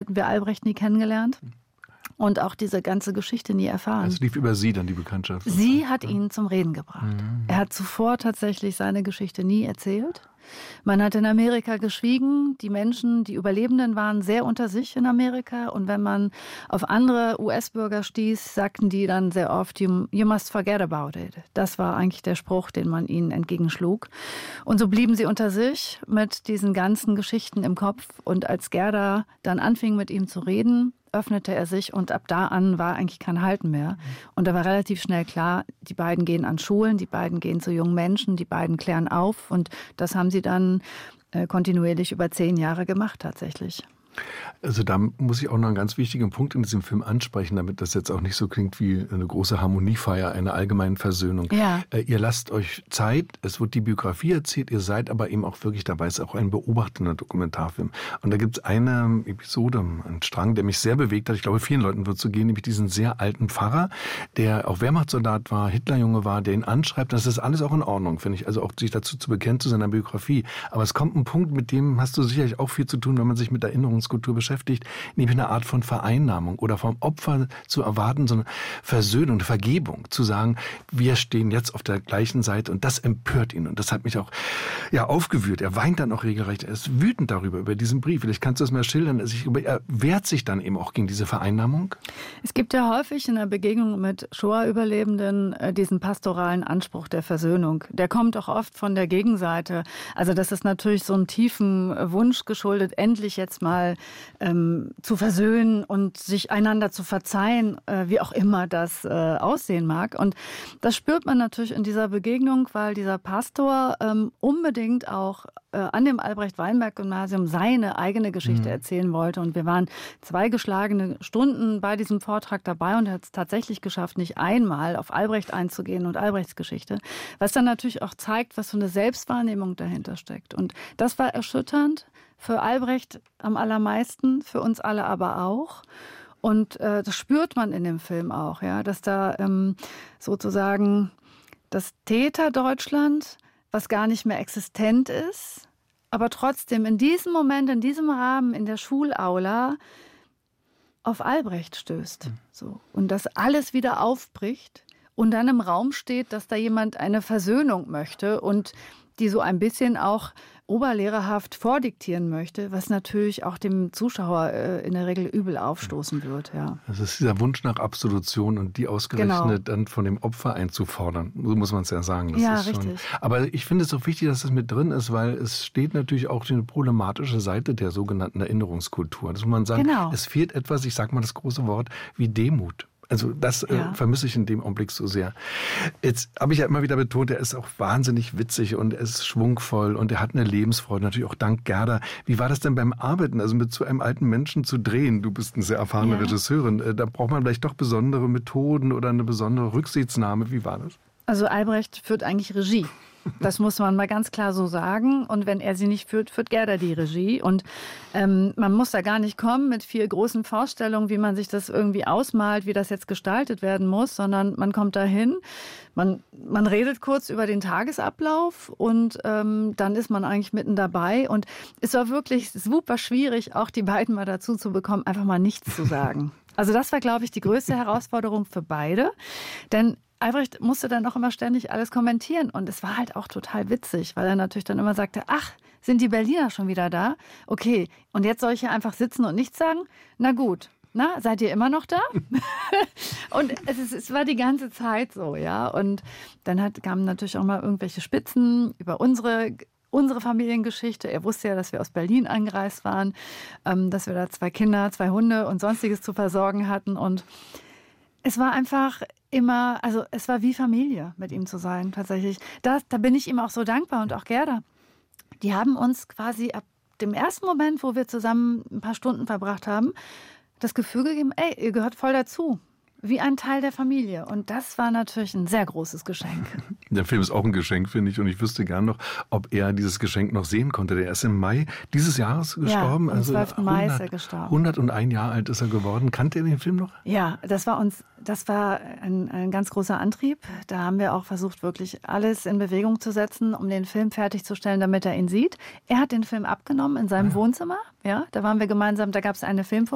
hätten wir Albrecht nie kennengelernt. Und auch diese ganze Geschichte nie erfahren. Es lief über Sie dann, die Bekanntschaft. Sie hat ihn zum Reden gebracht. Er hat zuvor tatsächlich seine Geschichte nie erzählt. Man hat in Amerika geschwiegen. Die Menschen, die Überlebenden, waren sehr unter sich in Amerika. Und wenn man auf andere US-Bürger stieß, sagten die dann sehr oft, you must forget about it. Das war eigentlich der Spruch, den man ihnen entgegenschlug. Und so blieben sie unter sich mit diesen ganzen Geschichten im Kopf. Und als Gerda dann anfing, mit ihm zu reden, öffnete er sich und ab da an war eigentlich kein Halten mehr. Und da war relativ schnell klar, die beiden gehen an Schulen, die beiden gehen zu jungen Menschen, die beiden klären auf und das haben sie dann kontinuierlich über 10 Jahre gemacht tatsächlich. Also da muss ich auch noch einen ganz wichtigen Punkt in diesem Film ansprechen, damit das jetzt auch nicht so klingt wie eine große Harmoniefeier, einer allgemeinen Versöhnung. Ja. Ihr lasst euch Zeit, es wird die Biografie erzählt, ihr seid aber eben auch wirklich dabei, es ist auch ein beobachtender Dokumentarfilm. Und da gibt es eine Episode, einen Strang, der mich sehr bewegt hat, ich glaube vielen Leuten wird es so gehen, nämlich diesen sehr alten Pfarrer, der auch Wehrmachtssoldat war, Hitlerjunge war, der ihn anschreibt, das ist alles auch in Ordnung, finde ich, also auch sich dazu zu bekennen, zu seiner Biografie. Aber es kommt ein Punkt, mit dem hast du sicherlich auch viel zu tun, wenn man sich mit Erinnerungskultur beschäftigt, nämlich eine Art von Vereinnahmung oder vom Opfer zu erwarten, so eine Versöhnung, eine Vergebung, zu sagen, wir stehen jetzt auf der gleichen Seite und das empört ihn und das hat mich auch aufgewühlt. Er weint dann auch regelrecht, er ist wütend darüber, über diesen Brief. Vielleicht kannst du das mal schildern. Er wehrt sich dann eben auch gegen diese Vereinnahmung. Es gibt ja häufig in der Begegnung mit Shoah-Überlebenden diesen pastoralen Anspruch der Versöhnung. Der kommt auch oft von der Gegenseite. Also das ist natürlich so einen tiefen Wunsch geschuldet, endlich jetzt mal zu versöhnen und sich einander zu verzeihen, wie auch immer das aussehen mag. Und das spürt man natürlich in dieser Begegnung, weil dieser Pastor unbedingt auch an dem Albrecht-Weinberg-Gymnasium seine eigene Geschichte erzählen wollte. Und wir waren 2 geschlagene Stunden bei diesem Vortrag dabei und er hat es tatsächlich geschafft, nicht einmal auf Albrecht einzugehen und Albrechts Geschichte, was dann natürlich auch zeigt, was für eine Selbstwahrnehmung dahinter steckt. Und das war erschütternd. Für Albrecht am allermeisten, für uns alle aber auch. Und das spürt man in dem Film auch, ja, dass da sozusagen das Täterdeutschland, was gar nicht mehr existent ist, aber trotzdem in diesem Moment, in diesem Rahmen, in der Schulaula auf Albrecht stößt. So. Und dass alles wieder aufbricht und dann im Raum steht, dass da jemand eine Versöhnung möchte und die so ein bisschen auch oberlehrerhaft vordiktieren möchte, was natürlich auch dem Zuschauer in der Regel übel aufstoßen wird. Ja. Das ist dieser Wunsch nach Absolution und die ausgerechnet dann von dem Opfer einzufordern. So muss man es ja sagen. Das ja, ist richtig. Schon, aber ich finde es auch wichtig, dass das mit drin ist, weil es steht natürlich auch die problematische Seite der sogenannten Erinnerungskultur. Das muss man sagen, es fehlt etwas, ich sage mal das große Wort, wie Demut. Also das vermisse ich in dem Augenblick so sehr. Jetzt habe ich ja immer wieder betont, er ist auch wahnsinnig witzig und er ist schwungvoll und er hat eine Lebensfreude, natürlich auch dank Gerda. Wie war das denn beim Arbeiten, also mit so einem alten Menschen zu drehen? Du bist eine sehr erfahrene Regisseurin. Da braucht man vielleicht doch besondere Methoden oder eine besondere Rücksichtnahme. Wie war das? Also Albrecht führt eigentlich Regie. Das muss man mal ganz klar so sagen. Und wenn er sie nicht führt, führt Gerda die Regie. Und man muss da gar nicht kommen mit viel großen Vorstellungen, wie man sich das irgendwie ausmalt, wie das jetzt gestaltet werden muss, sondern man kommt dahin, man redet kurz über den Tagesablauf und dann ist man eigentlich mitten dabei. Und es war wirklich super schwierig, auch die beiden mal dazu zu bekommen, einfach mal nichts zu sagen. Also das war, glaube ich, die größte Herausforderung für beide. Denn Albrecht musste dann auch immer ständig alles kommentieren und es war halt auch total witzig, weil er natürlich dann immer sagte, ach, sind die Berliner schon wieder da? Okay, und jetzt soll ich hier einfach sitzen und nichts sagen? Na gut, seid ihr immer noch da? Und es war die ganze Zeit so, ja. Und dann kamen natürlich auch mal irgendwelche Spitzen über unsere Familiengeschichte. Er wusste ja, dass wir aus Berlin angereist waren, dass wir da 2 Kinder, 2 Hunde und Sonstiges zu versorgen hatten und es war einfach immer, also es war wie Familie, mit ihm zu sein, tatsächlich. Da bin ich ihm auch so dankbar und auch Gerda. Die haben uns quasi ab dem ersten Moment, wo wir zusammen ein paar Stunden verbracht haben, das Gefühl gegeben, ey, ihr gehört voll dazu. Wie ein Teil der Familie. Und das war natürlich ein sehr großes Geschenk. Der Film ist auch ein Geschenk, finde ich. Und ich wüsste gern noch, ob er dieses Geschenk noch sehen konnte. Der ist im Mai dieses Jahres gestorben. Ja, am 12. Mai ist er gestorben. 101 Jahre alt ist er geworden. Kannte er den Film noch? Ja, das war ein ganz großer Antrieb. Da haben wir auch versucht, wirklich alles in Bewegung zu setzen, um den Film fertigzustellen, damit er ihn sieht. Er hat den Film abgenommen in seinem Wohnzimmer. Ja, da waren wir gemeinsam, da gab es eine Filmvorführung.